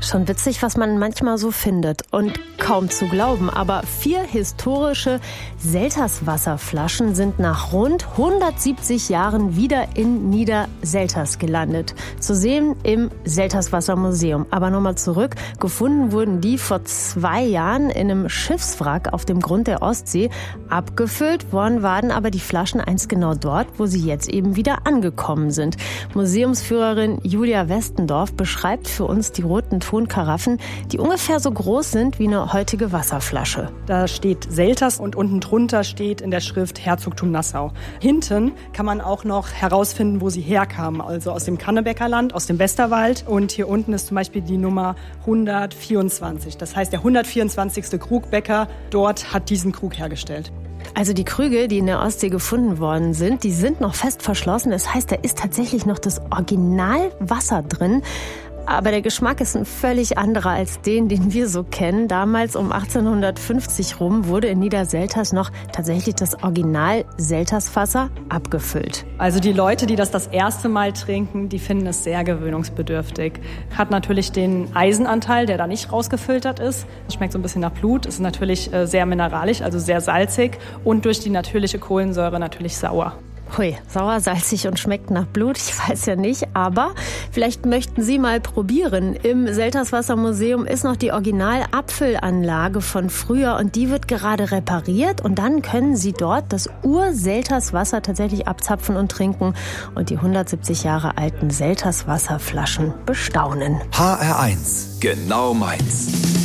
Schon witzig, was man manchmal so findet. Und kaum zu glauben, aber 4 historische Selterswasserflaschen sind nach rund 170 Jahren wieder in Niederselters gelandet. Zu sehen im Selterswassermuseum. Aber nochmal zurück. Gefunden wurden die vor 2 Jahren in einem Schiffswrack auf dem Grund der Ostsee. Abgefüllt worden waren aber die Flaschen einst genau dort, wo sie jetzt eben wieder angekommen sind. Museumsführerin Julia Westendorf beschreibt für uns die roten Tonkaraffen, die ungefähr so groß sind wie eine heutige Wasserflasche. Da steht Selters und unten drunter steht in der Schrift Herzogtum Nassau. Hinten kann man auch noch herausfinden, wo sie herkamen, also aus dem Kannebäckerland, aus dem Westerwald. Und hier unten ist zum Beispiel die Nummer 124. Das heißt, der 124. Krugbäcker dort hat diesen Krug hergestellt. Also die Krüge, die in der Ostsee gefunden worden sind, die sind noch fest verschlossen. Das heißt, da ist tatsächlich noch das Originalwasser drin. Aber der Geschmack ist ein völlig anderer als den wir so kennen. Damals um 1850 rum wurde in Niederselters noch tatsächlich das Original Selterswasser abgefüllt. Also die Leute, die das erste Mal trinken, die finden es sehr gewöhnungsbedürftig. Hat natürlich den Eisenanteil, der da nicht rausgefiltert ist. Es schmeckt so ein bisschen nach Blut, ist natürlich sehr mineralisch, also sehr salzig und durch die natürliche Kohlensäure natürlich sauer. Hui, sauer, salzig und schmeckt nach Blut, ich weiß ja nicht, aber vielleicht möchten Sie mal probieren. Im Selterswassermuseum ist noch die Originalabfüllanlage von früher und die wird gerade repariert und dann können Sie dort das Ur-Selterswasser tatsächlich abzapfen und trinken und die 170 Jahre alten Selterswasserflaschen bestaunen. HR1, genau meins.